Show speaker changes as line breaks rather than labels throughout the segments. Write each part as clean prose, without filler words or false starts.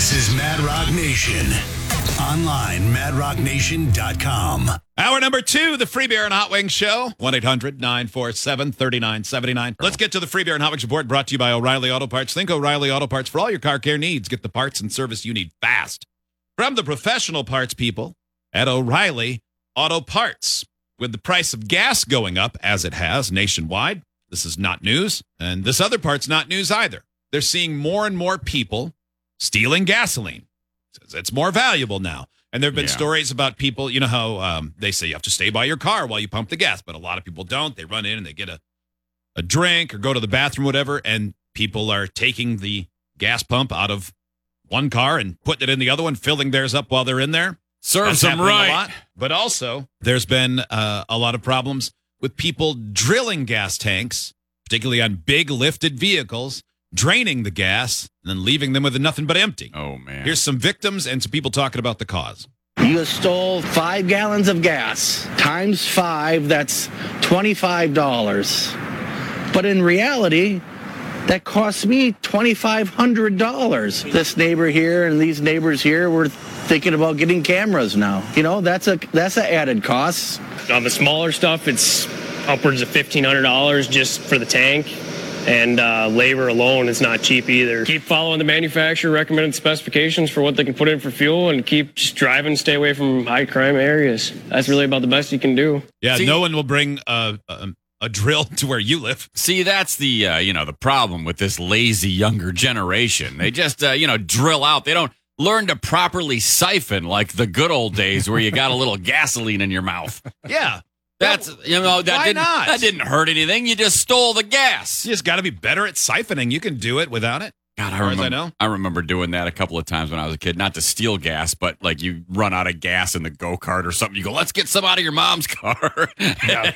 This is Mad Rock Nation. Online, madrocknation.com.
Hour number 2, the Free Beer and Hot Wings Show. 1-800-947-3979. Let's get to the Free Beer and Hot Wings Report, brought to you by O'Reilly Auto Parts. Think O'Reilly Auto Parts for all your car care needs. Get the parts and service you need fast. From the professional parts people at O'Reilly Auto Parts. With the price of gas going up, as it has nationwide, this is not news. And this other part's not news either. They're seeing more and more people stealing gasoline. It's more valuable now. And there have been stories about people, you know how they say you have to stay by your car while you pump the gas, but a lot of people don't. They run in and they get a drink or go to the bathroom, whatever, and people are taking the gas pump out of one car and putting it in the other one, filling theirs up while they're in there.
Serves them right.
A lot. But also, there's been a lot of problems with people drilling gas tanks, particularly on big lifted vehicles, draining the gas and then leaving them with nothing but empty.
Oh, man.
Here's some victims and some people talking about the cause.
You stole 5 gallons of gas. Times 5, that's $25. But in reality, that cost me $2,500. This neighbor here and these neighbors here were thinking about getting cameras now. You know, that's an added cost.
On the smaller stuff, it's upwards of $1,500 just for the tank. And labor alone is not cheap either. Keep following the manufacturer recommended specifications for what they can put in for fuel and keep just driving, stay away from high crime areas. That's really about the best you can do.
Yeah, no one will bring a drill to where you live.
See, that's the the problem with this lazy younger generation. They just drill out. They don't learn to properly siphon like the good old days where you got a little gasoline in your mouth.
Yeah.
That didn't hurt anything. You just stole the gas.
You just got to be better at siphoning. You can do it without it.
God,
I
remember doing that a couple of times when I was a kid. Not to steal gas, but like you run out of gas in the go-kart or something. You go, let's get some out of your mom's car.
Yeah.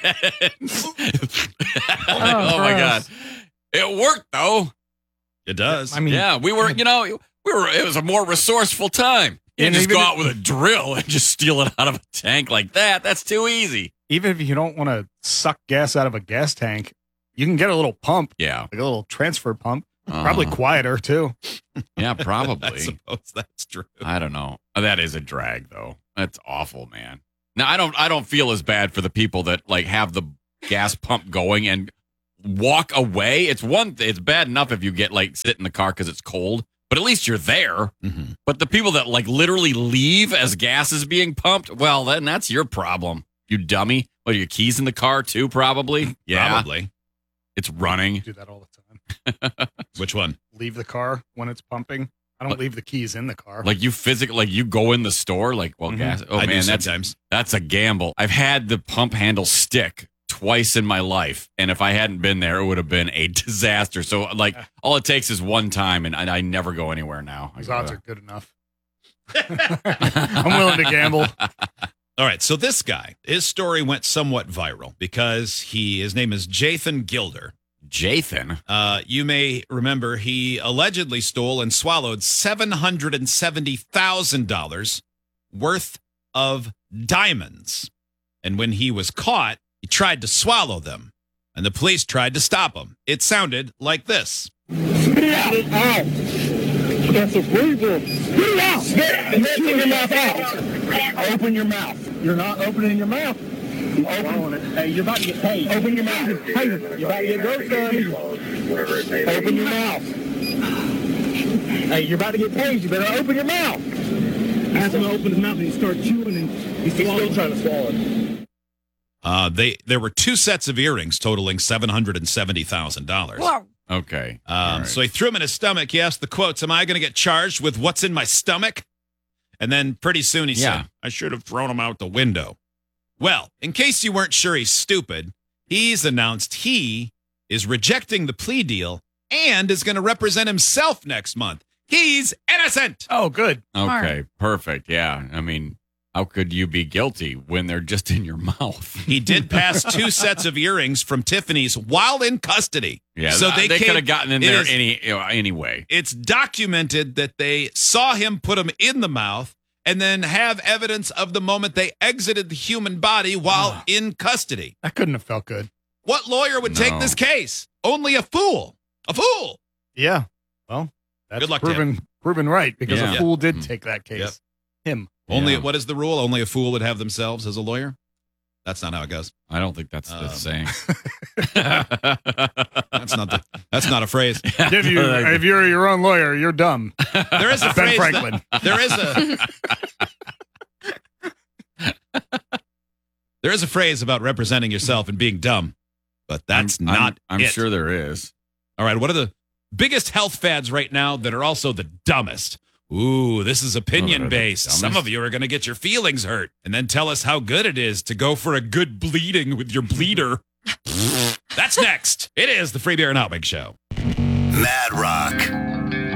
Oh my God. It worked though.
It does.
I mean, yeah, we were, it was a more resourceful time. You just go out with a drill and just steal it out of a tank like that. That's too easy.
Even if you don't want to suck gas out of a gas tank, you can get a little pump.
Yeah.
Like a little transfer pump. Probably quieter, too.
Yeah, probably.
I suppose that's true.
I don't know. That is a drag, though. That's awful, man. Now, I don't feel as bad for the people that, like, have the gas pump going and walk away. It's bad enough if you get, like, sit in the car because it's cold. But at least you're there.
Mm-hmm.
But the people that, like, literally leave as gas is being pumped, well, then that's your problem. You dummy. What, are your keys in the car too, probably? Yeah.
Probably.
It's running.
I do that all the time.
Which one?
Leave the car when it's pumping. I don't leave the keys in the car.
Like you you go in the store, like, well, gas. Oh, man, that's a gamble. I've had the pump handle stick twice in my life, and if I hadn't been there, it would have been a disaster. So, like, all it takes is one time, and I never go anywhere now.
Those odds are good enough. I'm willing to gamble.
All right, so this guy, his story went somewhat viral because his name is Jathan Gilder.
Jathan?
You may remember he allegedly stole and swallowed $770,000 worth of diamonds. And when he was caught, he tried to swallow them, and the police tried to stop him. It sounded like this.
Spit it out. That's a breather. Spit it out. Open your mouth out. Open your mouth. You're not opening your mouth. Open it. Hey, you're about to get paid. Open your mouth. Hey, you're about to get ghost done. Open your mouth. Hey, you're about to get paid. You better open your mouth. Ask him to open his mouth and he starts chewing and he's still trying to swallow it.
There were 2 sets of earrings totaling $770,000.
Wow. Okay. Right.
So he threw him in his stomach. He asked the quotes, am I going to get charged with what's in my stomach? And then pretty soon he said, I should have thrown him out the window. Well, in case you weren't sure he's stupid, he's announced he is rejecting the plea deal and is going to represent himself next month. He's innocent.
Oh, good.
Okay, perfect. Yeah. I mean, how could you be guilty when they're just in your mouth?
He did pass 2 sets of earrings from Tiffany's while in custody.
Yeah,
so
they could have gotten in there anyway.
It's documented that they saw him put them in the mouth and then have evidence of the moment they exited the human body while in custody.
That couldn't have felt good.
What lawyer would take this case? Only a fool. A fool.
Yeah. Well, That's
Good luck to him.
proven right because
Yeah.
a fool did take that case.
Yep.
Him.
Only
Yeah.
what is the rule? Only a fool would have themselves as a lawyer. That's not how it goes.
I don't think that's the saying.
That's not a phrase.
If you're your own lawyer, you're dumb.
There is a
Ben
phrase.
Franklin.
There is a phrase about representing yourself and being dumb, but that's not.
I'm
it.
sure there is.
All right. What are the biggest health fads right now that are also the dumbest? Ooh, this is opinion based.
dumbest?
Some of you are going to get your feelings hurt and then tell us how good it is to go for a good bleeding with your bleeder. That's next. It is the Free Beer and Hot Wing Show.
Mad Rock.